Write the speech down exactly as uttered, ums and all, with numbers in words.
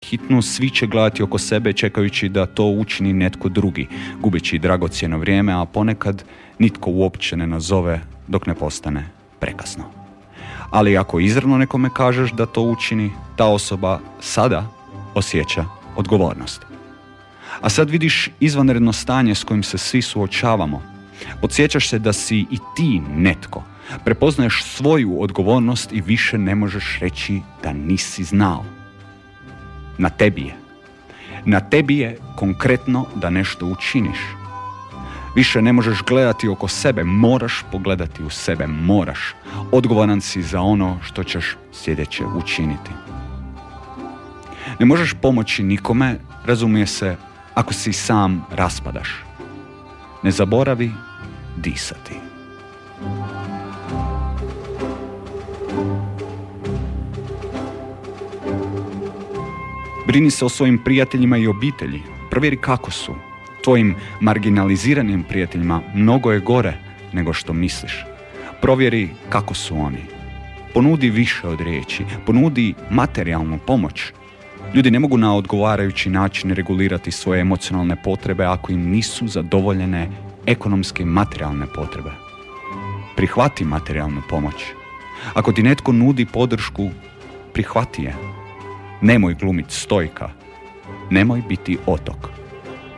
hitnu, svi će gledati oko sebe čekajući da to učini netko drugi, gubeći dragocjeno vrijeme, a ponekad nitko uopće ne nazove dok ne postane prekasno. Ali ako izravno nekome kažeš da to učini, ta osoba sada osjeća odgovornost. A sad vidiš izvanredno stanje s kojim se svi suočavamo. Podsjećaš se da si i ti netko. Prepoznaješ svoju odgovornost i više ne možeš reći da nisi znao. Na tebi je. Na tebi je konkretno da nešto učiniš. Više ne možeš gledati oko sebe, moraš pogledati u sebe, moraš. Odgovoran si za ono što ćeš sljedeće učiniti. Ne možeš pomoći nikome, razumije se, ako si sam raspadaš. Ne zaboravi disati. Brini se o svojim prijateljima i obitelji. Provjeri kako su. Tvojim marginaliziranim prijateljima mnogo je gore nego što misliš. Provjeri kako su oni. Ponudi više od riječi. Ponudi materijalnu pomoć. Ljudi ne mogu na odgovarajući način regulirati svoje emocionalne potrebe ako im nisu zadovoljene ekonomske i materijalne potrebe. Prihvati materijalnu pomoć. Ako ti netko nudi podršku, prihvati je. Nemoj glumiti stojka. Nemoj biti otok.